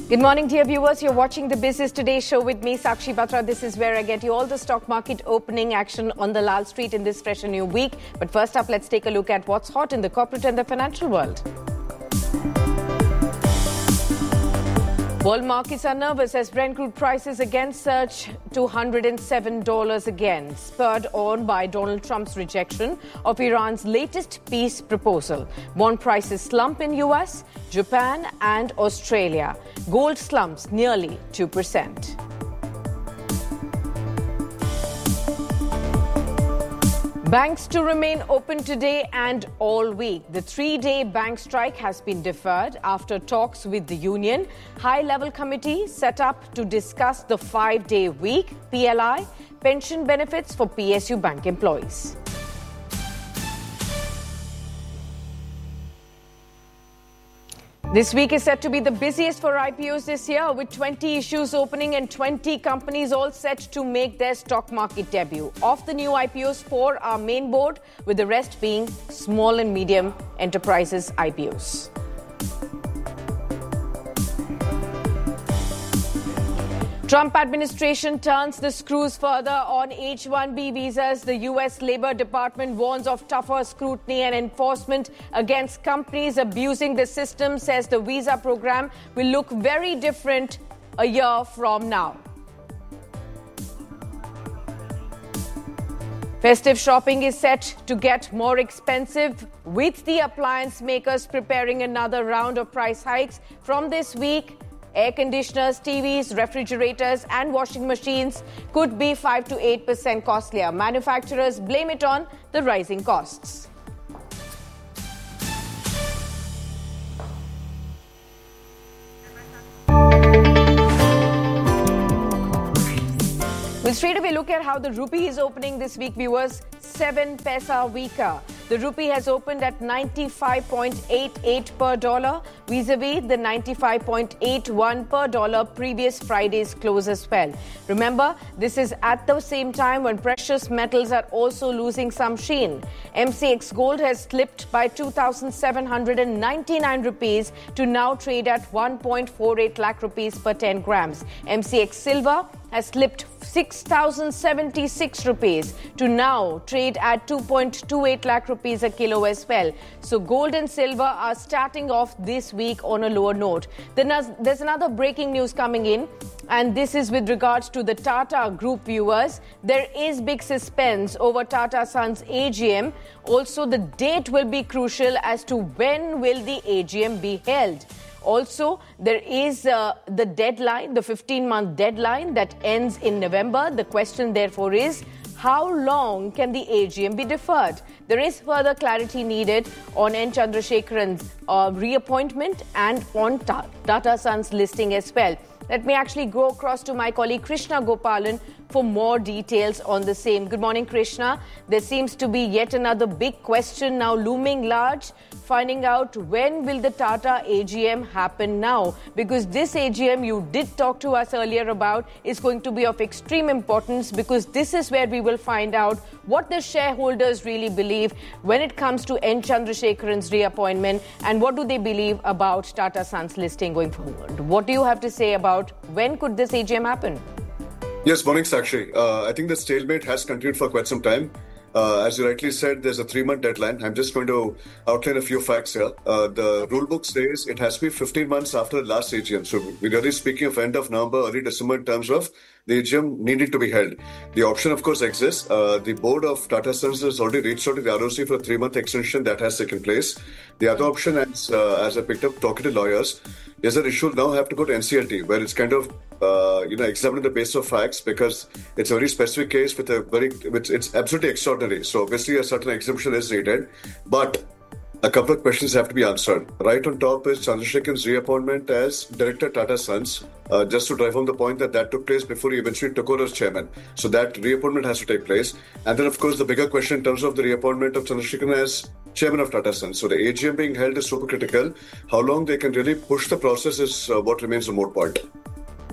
Good morning, dear viewers. You're watching the Business Today show with me, Sakshi Batra. This is where I get you all the stock market opening action on the Lal Street in this fresh and new week. But first up, let's take a look at what's hot in the corporate and the financial world. World markets are nervous as Brent crude prices again surge to $107 again, spurred on by Donald Trump's rejection of Iran's latest peace proposal. Bond prices slump in US, Japan and Australia. Gold slumps nearly 2%. Banks to remain open today and all week. The 3-day bank strike has been deferred after talks with the union. High-level committee set up to discuss the 5-day week, PLI, pension benefits for PSU bank employees. This week is set to be the busiest for IPOs this year, with 20 issues opening and 20 companies all set to make their stock market debut. Of the new IPOs, 4 are main board, with the rest being small and medium enterprises IPOs. Trump administration turns the screws further on H-1B visas. The U.S. Labor Department warns of tougher scrutiny and enforcement against companies abusing the system, says the visa program will look very different a year from now. Festive shopping is set to get more expensive, with the appliance makers preparing another round of price hikes from this week. Air conditioners, TVs, refrigerators and washing machines could be 5 to 8% costlier. Manufacturers blame it on the rising costs. We'll straight away look at how the rupee is opening this week, viewers. 7 paisa weaker. The rupee has opened at 95.88 per dollar, vis-a-vis the 95.81 per dollar previous Friday's close as well. Remember, this is at the same time when precious metals are also losing some sheen. MCX gold has slipped by 2,799 rupees to now trade at 1.48 lakh rupees per 10 grams. MCX silver has slipped 6,076 rupees to now trade at 2.28 lakh rupees a kilo as well. So gold and silver are starting off this week on a lower note. Then there's another breaking news coming in, and this is with regards to the Tata Group, viewers. There is big suspense over Tata Sons AGM. Also, the date will be crucial as to when will the AGM be held. Also, there is the deadline, the 15-month deadline that ends in November. The question, therefore, is how long can the AGM be deferred? There is further clarity needed on N. Chandrasekaran's reappointment and on Tata Sons listing as well. Let me actually go across to my colleague Krishna Gopalan for more details on the same. Good morning, Krishna. There seems to be yet another big question now looming large, finding out when will the Tata AGM happen now? Because this AGM you did talk to us earlier about is going to be of extreme importance, because this is where we will find out what the shareholders really believe when it comes to N. Chandrasekaran's reappointment, and what do they believe about Tata Sons listing going forward. What do you have to say about when could this AGM happen? Yes, morning, Sakshi. I think the stalemate has continued for quite some time. As you rightly said, there's a 3-month deadline. I'm just going to outline a few facts here. The rulebook says it has to be 15 months after the last AGM. So we're really speaking of end of November, early December in terms of the AGM needed to be held. The option, of course, exists. The board of Tata Sons has already reached out to the ROC for a 3-month extension that has taken place. The other option, as I picked up talking to lawyers, is that it should now have to go to NCLT, where it's kind of examining the base of facts, because it's a very specific case with it's absolutely extraordinary. So obviously a certain exemption is needed, but a couple of questions have to be answered. Right on top is Chandrasekaran's reappointment as Director Tata Sons, just to drive home the point that took place before he eventually took over as chairman. So that reappointment has to take place. And then, of course, the bigger question in terms of the reappointment of Chandrasekaran as chairman of Tata Sons. So the AGM being held is super critical. How long they can really push the process is what remains a more point.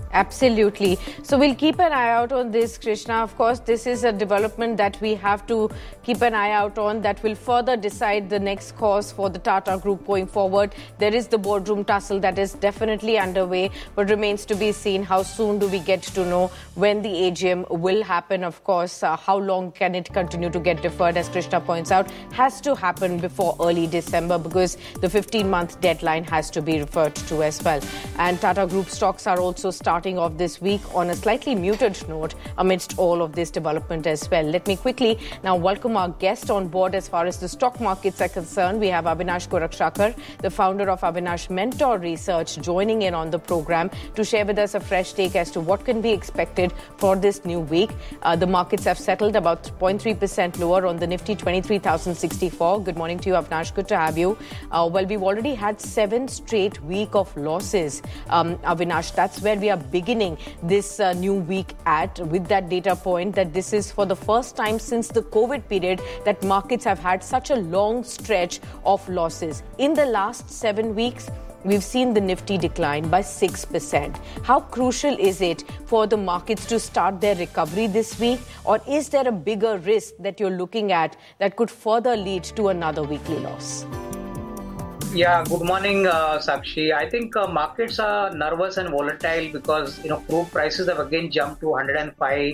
Absolutely. So we'll keep an eye out on this, Krishna. Of course, this is a development that we have to keep an eye out on that will further decide the next course for the Tata Group going forward. There is the boardroom tussle that is definitely underway, but remains to be seen how soon do we get to know when the AGM will happen. Of course, how long can it continue to get deferred, as Krishna points out, has to happen before early December because the 15-month deadline has to be referred to as well. And Tata Group stocks are also starting off this week on a slightly muted note amidst all of this development as well. Let me quickly now welcome our guest on board as far as the stock markets are concerned. We have Avinash Gorakshakar, the founder of Avinash Mentor Research, joining in on the program to share with us a fresh take as to what can be expected for this new week. The markets have settled about 0.3% lower on the Nifty 23,064. Good morning to you, Avinash. Good to have you. Well, we've already had 7 straight week of losses. Avinash, that's where we are beginning this new week with that data point that this is for the first time since the COVID period that markets have had such a long stretch of losses. In the last 7 weeks, we've seen the Nifty decline by 6%. How crucial is it for the markets to start their recovery this week? Or is there a bigger risk that you're looking at that could further lead to another weekly loss? Yeah, good morning, Sakshi. I think markets are nervous and volatile because, crude prices have again jumped to $105,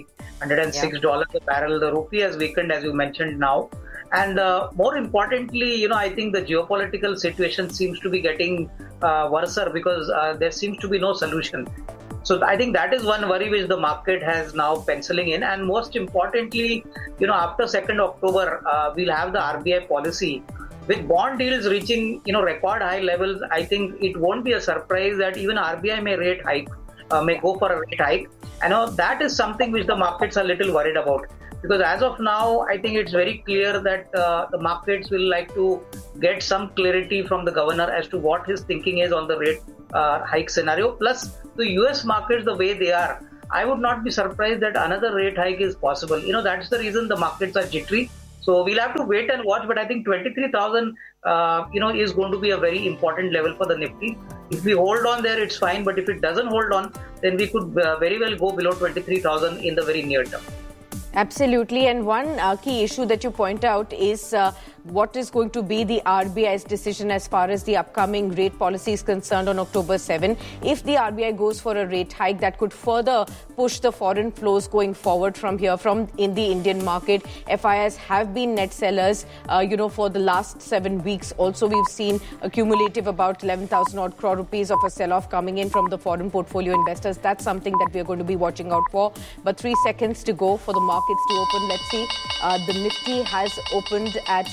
$106 a barrel. The rupee has weakened, as you mentioned now. And more importantly, I think the geopolitical situation seems to be getting worse because there seems to be no solution. So I think that is one worry which the market has now penciling in. And most importantly, after 2nd October, we'll have the RBI policy. With bond yields reaching, record high levels, I think it won't be a surprise that even RBI may go for a rate hike. That is something which the markets are a little worried about. Because as of now, I think it's very clear that the markets will like to get some clarity from the governor as to what his thinking is on the rate hike scenario. Plus, the US markets, the way they are, I would not be surprised that another rate hike is possible. That's the reason the markets are jittery. So we'll have to wait and watch, but I think 23,000, is going to be a very important level for the Nifty. If we hold on there, it's fine. But if it doesn't hold on, then we could very well go below 23,000 in the very near term. Absolutely. And one key issue that you point out is what is going to be the RBI's decision as far as the upcoming rate policy is concerned on October 7. If the RBI goes for a rate hike, that could further push the foreign flows going forward from here, in the Indian market. FIIs have been net sellers, for the last 7 weeks. Also, we've seen a cumulative about 11,000 odd crore rupees of a sell-off coming in from the foreign portfolio investors. That's something that we're going to be watching out for. But 3 seconds to go for the markets to open. Let's see. The Nifty has opened at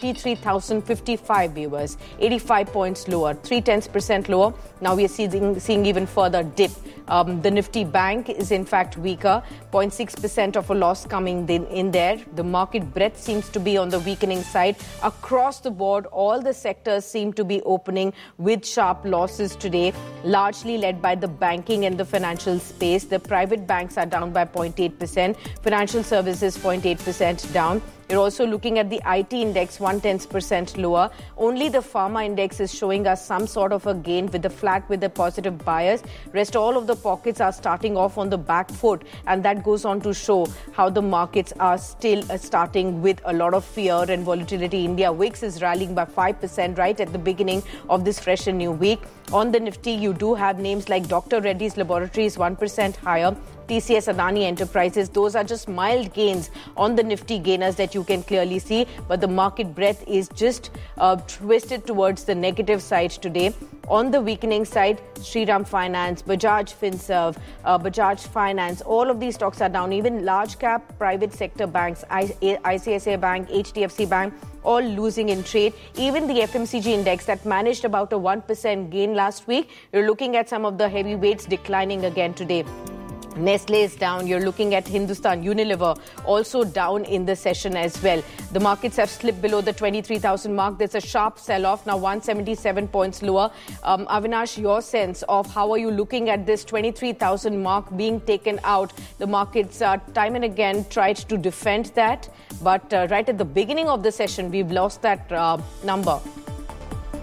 23,055 viewers, 85 points lower, 0.3% lower. Now we are seeing even further dip. The Nifty Bank is in fact weaker, 0.6% of a loss coming in there. The market breadth seems to be on the weakening side. Across the board, all the sectors seem to be opening with sharp losses today, largely led by the banking and the financial space. The private banks are down by 0.8%, financial services 0.8% down. You're also looking at the IT index, 0.1% lower. Only the pharma index is showing us some sort of a gain with a positive bias. Rest all of the pockets are starting off on the back foot, and that goes on to show how the markets are still starting with a lot of fear and volatility. India VIX is rallying by 5% right at the beginning of this fresh and new week. On the Nifty, you do have names like Dr. Reddy's Laboratories, 1% higher. TCS Adani Enterprises, those are just mild gains on the Nifty gainers that you can clearly see, but the market breadth is just twisted towards the negative side today. On the weakening side, Shriram Finance, Bajaj Finserv, Bajaj Finance, all of these stocks are down. Even large cap private sector banks, ICICI Bank, HDFC Bank, all losing in trade. Even the FMCG index that managed about a 1% gain last week, you're looking at some of the heavyweights declining again today. Nestle is down. You're looking at Hindustan Unilever also down in the session as well. The markets have slipped below the 23,000 mark. There's a sharp sell-off, now 177 points lower. Avinash, your sense of how are you looking at this 23,000 mark being taken out? The markets time and again tried to defend that, but right at the beginning of the session, we've lost that number.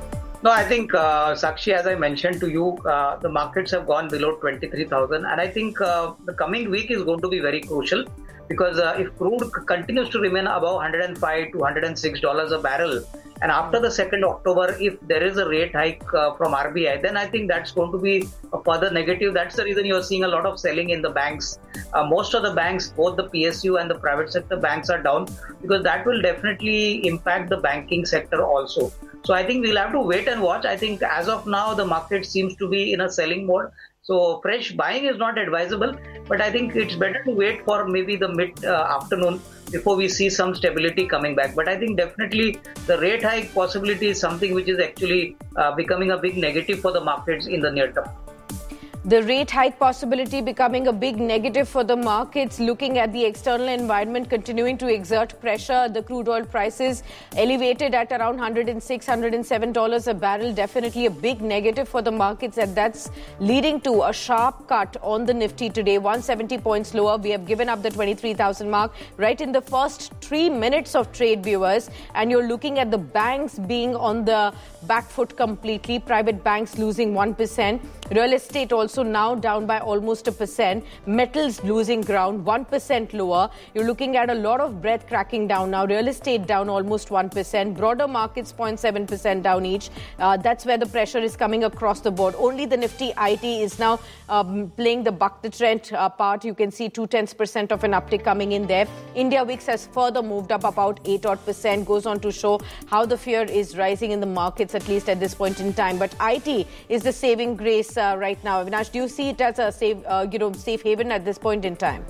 No, I think, Sakshi, as I mentioned to you, the markets have gone below 23,000. And I think the coming week is going to be very crucial because if crude continues to remain above $105 to $106 a barrel, and after the 2nd October, if there is a rate hike from RBI, then I think that's going to be a further negative. That's the reason you're seeing a lot of selling in the banks. Most of the banks, both the PSU and the private sector banks, are down because that will definitely impact the banking sector also. So I think we'll have to wait and watch. I think as of now, the market seems to be in a selling mode. So fresh buying is not advisable, but I think it's better to wait for maybe the mid-afternoon before we see some stability coming back. But I think definitely the rate hike possibility is something which is actually becoming a big negative for the markets in the near term. The rate hike possibility becoming a big negative for the markets. Looking at the external environment continuing to exert pressure, the crude oil prices elevated at around $106, $107 a barrel, definitely a big negative for the markets, and that's leading to a sharp cut on the Nifty today, 170 points lower. We have given up the 23,000 mark right in the first 3 minutes of trade, viewers, and you're looking at the banks being on the back foot completely. Private banks losing 1%. Real estate also now down by almost 1%. Metals losing ground, 1% lower. You're looking at a lot of breath cracking down now. Real estate down almost 1%. Broader markets 0.7% down each. That's where the pressure is coming across the board. Only the Nifty IT is now playing the buck the trend part. You can see 0.2% of an uptick coming in there. India Wix has further moved up about 8% Goes on to show how the fear is rising in the markets, at least at this point in time. But IT is the saving grace right now. Avinash, do you see it as a safe haven at this point in time?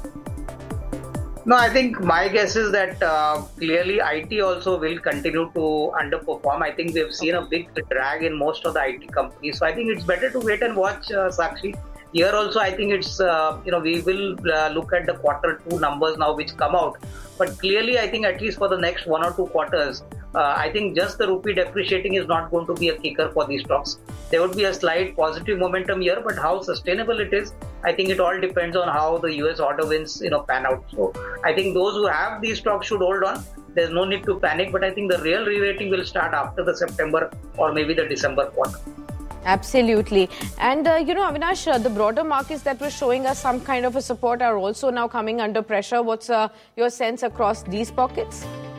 No, I think my guess is that clearly IT also will continue to underperform. I think we've seen a big drag in most of the IT companies. So I think it's better to wait and watch, Sakshi. Here also, I think it's, we will look at the Q2 numbers now which come out. But clearly, I think at least for the next 1 or 2 quarters, I think just the rupee depreciating is not going to be a kicker for these stocks. There would be a slight positive momentum here, but how sustainable it is, I think it all depends on how the US order wins, pan out. So I think those who have these stocks should hold on. There's no need to panic, but I think the real re-rating will start after the September or maybe the December quarter. Absolutely. And, Avinash, the broader markets that were showing us some kind of a support are also now coming under pressure. What's your sense across these pockets?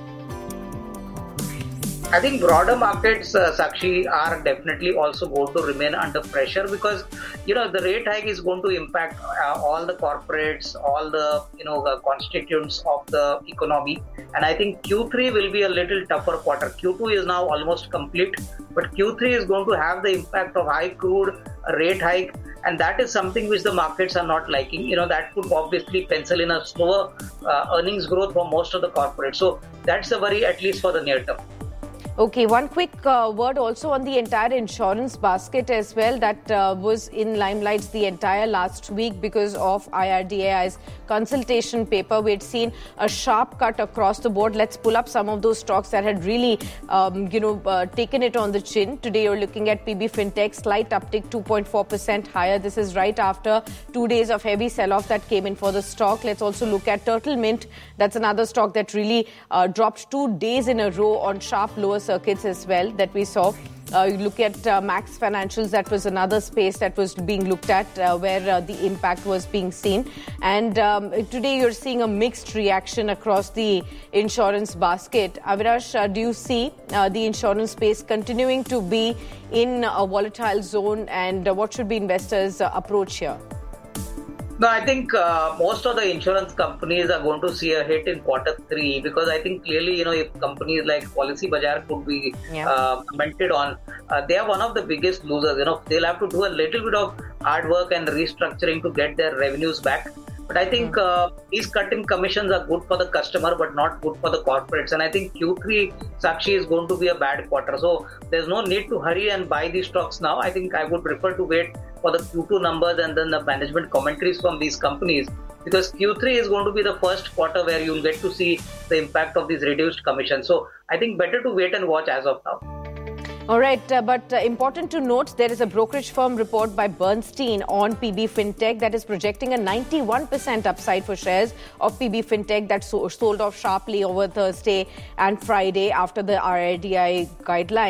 I think broader markets, Sakshi, are definitely also going to remain under pressure because, the rate hike is going to impact all the corporates, all the, the constituents of the economy. And I think Q3 will be a little tougher quarter. Q2 is now almost complete, but Q3 is going to have the impact of high crude, rate hike, and that is something which the markets are not liking. That could obviously pencil in a slower earnings growth for most of the corporates. So that's a worry, at least for the near term. Okay, one quick word also on the entire insurance basket as well that was in limelight the entire last week because of IRDAI's consultation paper. We had seen a sharp cut across the board. Let's pull up some of those stocks that had really, taken it on the chin. Today, you're looking at PB Fintech, slight uptick, 2.4% higher. This is right after 2 days of heavy sell-off that came in for the stock. Let's also look at Turtle Mint. That's another stock that really dropped 2 days in a row on sharp lower circuits as well that we saw. You look at Max Financials, that was another space that was being looked at where the impact was being seen. And today you're seeing a mixed reaction across the insurance basket. Avinash, do you see the insurance space continuing to be in a volatile zone, and what should be investors' approach here? No, I think most of the insurance companies are going to see a hit in Q3 because I think clearly, if companies like Policybazaar could be commented on, they are one of the biggest losers. They'll have to do a little bit of hard work and restructuring to get their revenues back. But I think these cutting commissions are good for the customer, but not good for the corporates. And I think Q3, Sakshi, is going to be a bad quarter. So there's no need to hurry and buy these stocks now. I think I would prefer to wait for the Q2 numbers and then the management commentaries from these companies, because Q3 is going to be the first quarter where you'll get to see the impact of these reduced commissions. So I think better to wait and watch as of now. All right, but important to note, there is a brokerage firm report by Bernstein on PB Fintech that is projecting a 91% upside for shares of PB Fintech that sold off sharply over Thursday and Friday after the IRDAI guidelines.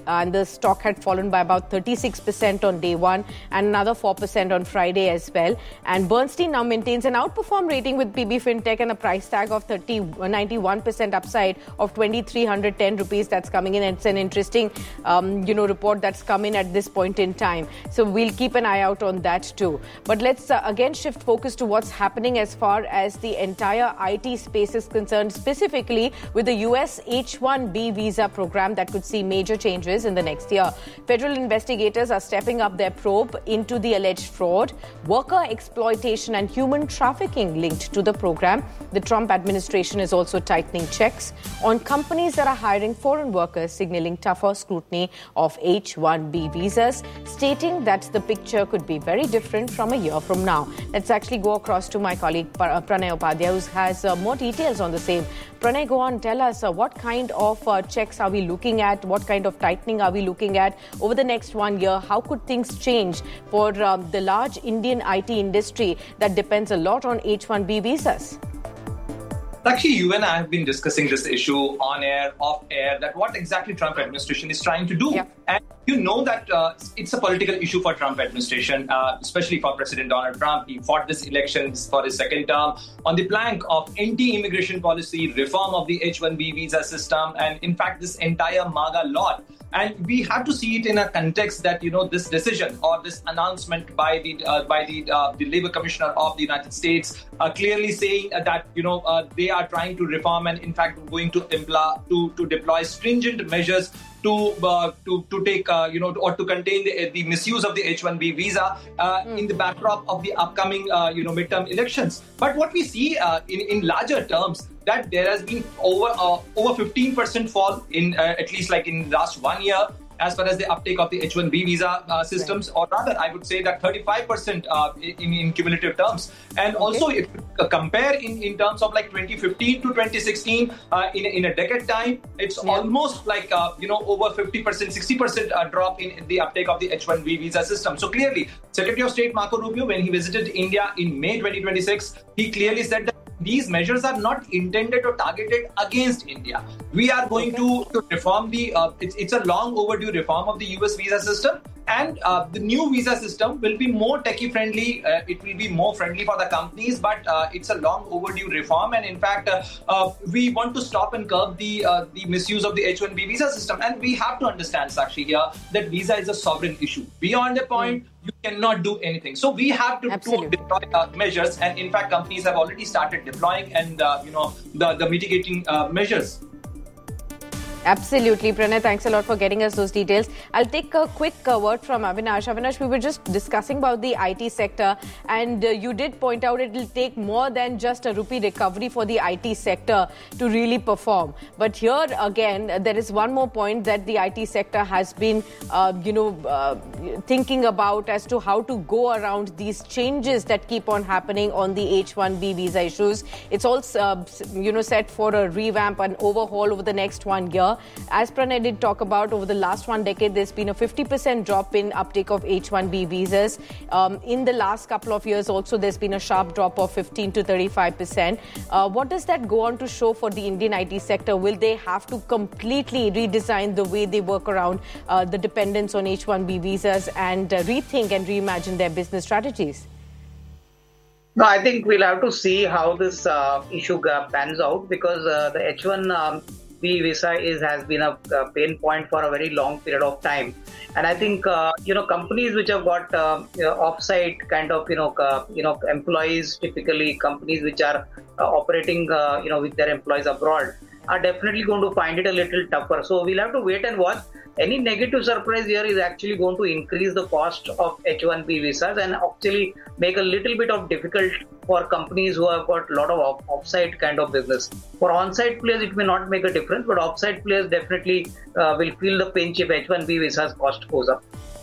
and the stock had fallen by about 36% on day one and another 4% on Friday as well. And Bernstein now maintains an outperform rating with PB Fintech and a price tag of 91% upside of 2,310 rupees that's coming in. It's an interesting, report that's come in at this point in time. So we'll keep an eye out on that too. But let's again shift focus to what's happening as far as the entire IT space is concerned, specifically with the US H-1B visa program that could see major changes in the next year. Federal investigators are stepping up their probe into the alleged fraud, worker exploitation and human trafficking linked to the program. The Trump administration is also tightening checks on companies that are hiring foreign workers, signaling tougher scrutiny of H-1B visas, stating that the picture could be very different from a year from now. Let's actually go across to my colleague Pranay Upadhyay, who has more details on the same. Pranay, go on, tell us what kind of checks are we looking at? What kind of tightening are we looking at over the next 1 year? How could things change for the large Indian IT industry that depends a lot on H-1B visas? Actually, you and I have been discussing this issue on air, off air, that what exactly Trump administration is trying to do. Yeah. And you know that it's a political issue for Trump administration, especially for President Donald Trump. He fought this election for his second term on the plank of anti-immigration policy, reform of the H-1B visa system, and in fact, this entire MAGA law. And we have to see it in a context that, this decision or this announcement by the Labor Commissioner of the United States clearly saying that, they are trying to reform and in fact going to deploy stringent measures to take, or to contain the misuse of the H-1B visa in the backdrop of the upcoming, midterm elections. But what we see in larger terms, that there has been over 15% fall in at least like in the last 1 year as far as the uptake of the H-1B visa systems, or rather, I would say that 35% in cumulative terms. And also, if you compare in terms of like 2015 to 2016, in a decade time, it's almost like, over 50%, 60% drop in the uptake of the H-1B visa system. So clearly, Secretary of State Marco Rubio, when he visited India in May 2026, he clearly said that these measures are not intended or targeted against India. We are going to reform it's a long overdue reform of the US visa system. And the new visa system will be more techie friendly. It will be more friendly for the companies, but it's a long overdue reform. And in fact, we want to stop and curb the misuse of the H-1B visa system. And we have to understand, Sakshi, here that visa is a sovereign issue. Beyond a point, you cannot do anything. So we have to deploy measures. And in fact, companies have already started deploying and the mitigating measures. Absolutely, Pranay. Thanks a lot for getting us those details. I'll take a quick word from Avinash. Avinash, we were just discussing about the IT sector, and you did point out it will take more than just a rupee recovery for the IT sector to really perform. But here again, there is one more point that the IT sector has been, thinking about as to how to go around these changes that keep on happening on the H-1B visa issues. It's all, set for a revamp and overhaul over the next 1 year. As Pranay did talk about, over the last 1 decade, there's been a 50% drop in uptake of H-1B visas. In the last couple of years also, there's been a sharp drop of 15 to 35%. What does that go on to show for the Indian IT sector? Will they have to completely redesign the way they work around the dependence on H-1B visas and rethink and reimagine their business strategies? No, I think we'll have to see how this issue pans out, because the H-1B visa has been a pain point for a very long period of time. And I think, companies which have got off-site kind of, employees, typically companies which are operating, with their employees abroad, are definitely going to find it a little tougher. So we'll have to wait and watch. Any negative surprise here is actually going to increase the cost of H-1B visas and actually make a little bit of difficult for companies who have got a lot of off-site kind of business. For on-site players, it may not make a difference, but off-site players definitely will feel the pinch if H-1B visas cost goes up.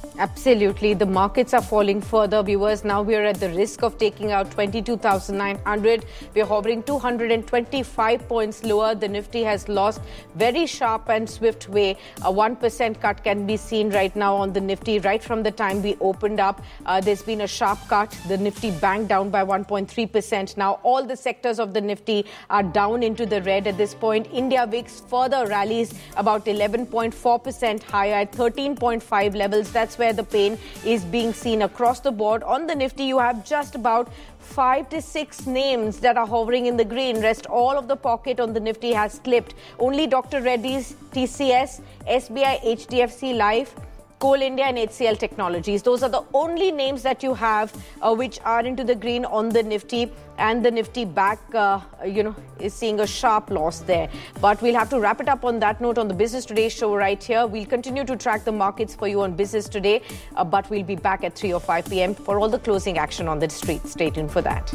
Absolutely. The markets are falling further, viewers. Now we are at the risk of taking out 22,900. We are hovering 225 points lower. The Nifty has lost very sharp and swift way. A 1% cut can be seen right now on the Nifty. Right from the time we opened up, there's been a sharp cut. The Nifty banked down by 1.3%. Now all the sectors of the Nifty are down into the red at this point. India VIX further rallies about 11.4% higher at 13.5 levels. That's where the pain is being seen across the board. On the Nifty, you have just about 5 to 6 names that are hovering in the green. Rest all of the pocket on the Nifty has slipped. Only Dr. Reddy's, TCS, SBI, HDFC Life, Coal India and HCL Technologies. Those are the only names that you have which are into the green on the Nifty. And the Nifty back, is seeing a sharp loss there. But we'll have to wrap it up on that note on the Business Today show right here. We'll continue to track the markets for you on Business Today. But we'll be back at 3 or 5 p.m. for all the closing action on the street. Stay tuned for that.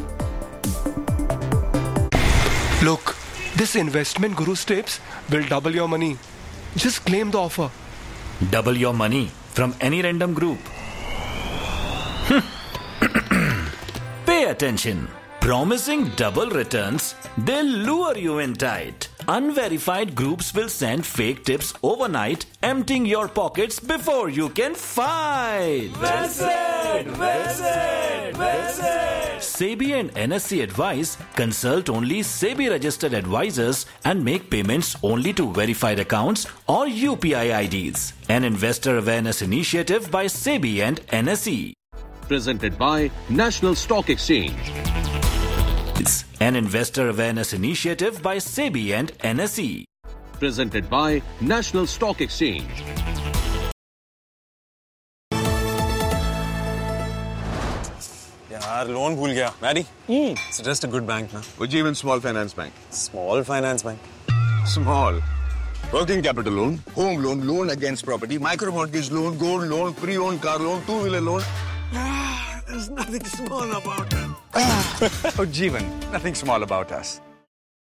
Look, this investment guru tips will double your money. Just claim the offer. Double your money from any random group. Pay attention. Promising double returns, they'll lure you in tight. Unverified groups will send fake tips overnight, emptying your pockets before you can fight. Well said, well said, well said. SEBI and NSE advise, consult only SEBI-registered advisors and make payments only to verified accounts or UPI IDs. An investor awareness initiative by SEBI and NSE. Presented by National Stock Exchange. It's an investor awareness initiative by SEBI and NSE. Presented by National Stock Exchange. यार loan भूल गया Mary suggest a good bank ना Ujjivan Small Finance Bank. Small finance bank. Small. Working capital loan, home loan, loan against property, micro mortgage loan, gold loan, pre-owned car loan, two-wheeler loan. There's nothing small about it. Ujjivan, nothing small about us.